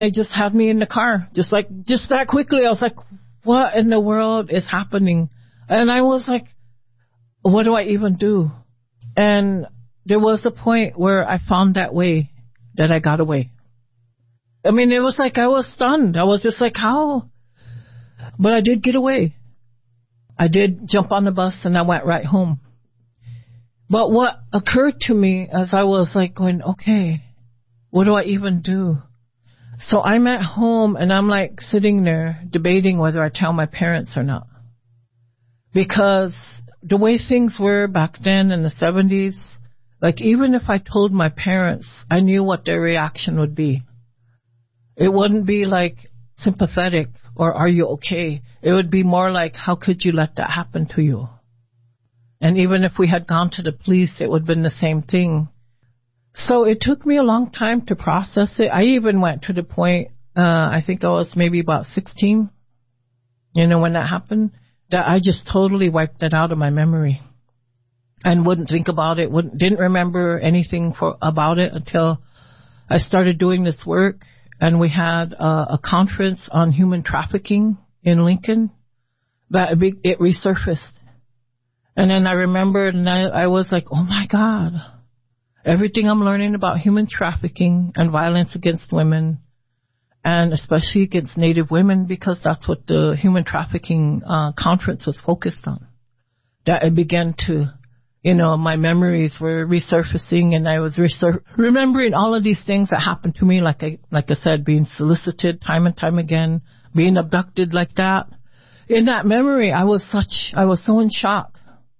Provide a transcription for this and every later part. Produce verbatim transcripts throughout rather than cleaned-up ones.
They just had me in the car, just like, just that quickly. I was like, what in the world is happening? And I was like, what do I even do? And there was a point where I found that way that I got away. I mean, it was like I was stunned. I was just like, how? But I did get away. I did jump on the bus and I went right home. But what occurred to me as I was like going, okay, what do I even do? So I'm at home and I'm like sitting there debating whether I tell my parents or not. Because the way things were back then in the seventies, like even if I told my parents, I knew what their reaction would be. It wouldn't be like sympathetic or are you okay? It would be more like, how could you let that happen to you? And even if we had gone to the police, it would have been the same thing. So it took me a long time to process it. I even went to the point, uh, I think I was maybe about sixteen, you know, when that happened, that I just totally wiped it out of my memory and wouldn't think about it, wouldn't, didn't remember anything for about it until I started doing this work. And we had uh, a conference on human trafficking in Lincoln that it resurfaced. And then I remembered and I, I was like, oh my God. Everything I'm learning about human trafficking and violence against women, and especially against Native women, because that's what the human trafficking uh, conference was focused on. That I began to, you know, my memories were resurfacing, and I was resur- remembering all of these things that happened to me, like I, like I said, being solicited time and time again, being abducted like that. In that memory, I was such, I was so in shock.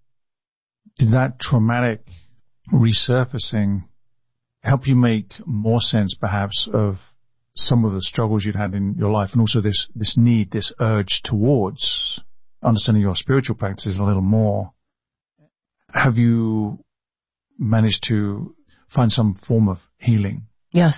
Did that traumatic resurfacing help you make more sense perhaps of some of the struggles you'd had in your life, and also this this need, this urge towards understanding your spiritual practices a little more? Have you managed to find some form of healing? Yes.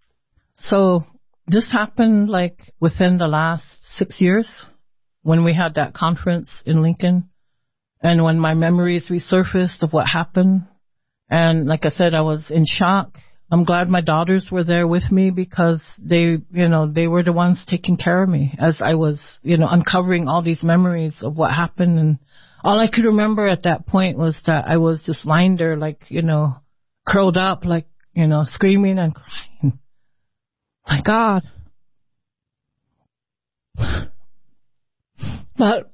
So this happened like within the last six years when we had that conference in Lincoln, and when my memories resurfaced of what happened. And like I said, I was in shock. I'm glad my daughters were there with me because they, you know, they were the ones taking care of me as I was, you know, uncovering all these memories of what happened. And all I could remember at that point was that I was just lying there like, you know, curled up, like, you know, screaming and crying. My God. But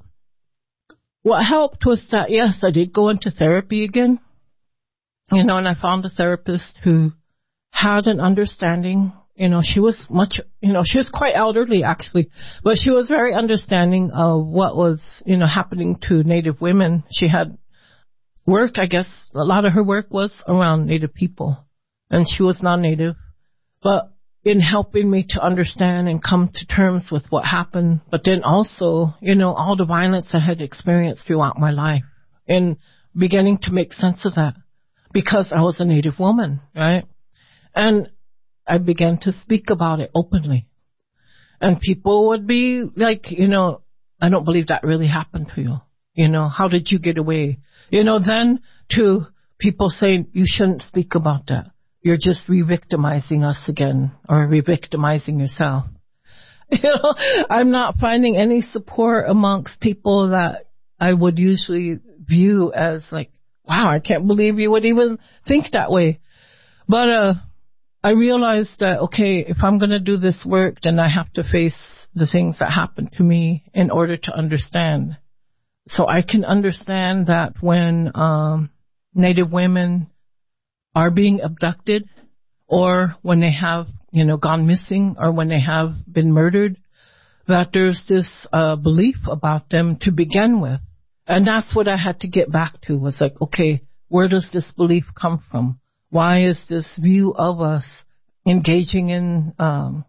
what helped was that, yes, I did go into therapy again. You know, and I found a therapist who had an understanding. You know, she was much, you know, she was quite elderly actually, but she was very understanding of what was, you know, happening to Native women. She had work, I guess, a lot of her work was around Native people, and she was non-Native. But in helping me to understand and come to terms with what happened, but then also, you know, all the violence I had experienced throughout my life, and beginning to make sense of that. Because I was a Native woman, right? And I began to speak about it openly. And people would be like, you know, I don't believe that really happened to you. You know, how did you get away? You know, then to people saying, you shouldn't speak about that. You're just re-victimizing us again, or re-victimizing yourself. You know, I'm not finding any support amongst people that I would usually view as like, wow, I can't believe you would even think that way. But uh, I realized that, okay, if I'm going to do this work, then I have to face the things that happened to me in order to understand. So I can understand that when um, Native women are being abducted, or when they have, you know, gone missing, or when they have been murdered, that there's this uh, belief about them to begin with. And that's what I had to get back to, was like, okay, where does this belief come from? Why is this view of us engaging in um,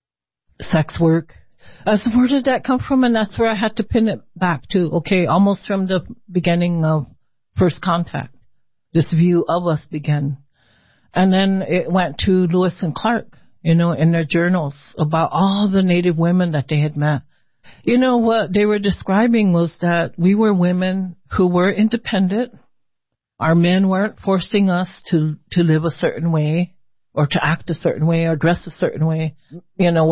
sex work? As where did that come from? And that's where I had to pin it back to, okay, almost from the beginning of first contact. This view of us began. And then it went to Lewis and Clark, you know, in their journals about all the Native women that they had met. You know, what they were describing was that we were women who were independent. Our men weren't forcing us to, to live a certain way. or to act a certain way or dress a certain way, you know,